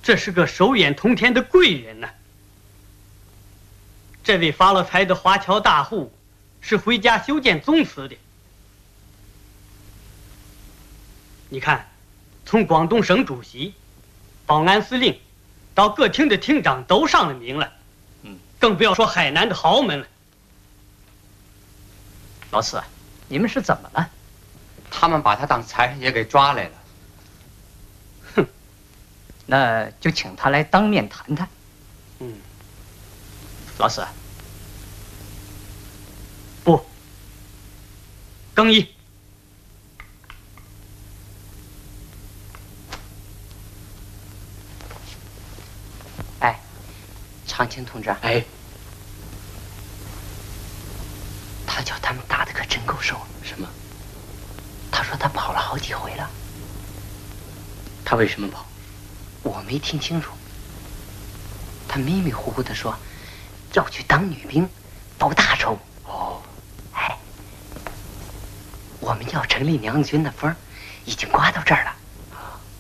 这是个手眼通天的贵人呢。这位发了财的华侨大户，是回家修建宗祠的。你看，从广东省主席、保安司令，到各厅的厅长都上了名了。更不要说海南的豪门了。 老四，你们是怎么了？ 他们把他当财神爷给抓来了。 哼，那就请他来当面谈谈。老四， 不，更衣。 哎，长青同志。 哎， 他叫他们打的可真够手。 什么？ 他说他跑了好几回了。 他为什么跑？ 我没听清楚。他迷迷糊糊的说，要去当女兵，报大仇。 哦， 哎，我们要成立娘军的风，已经刮到这儿了。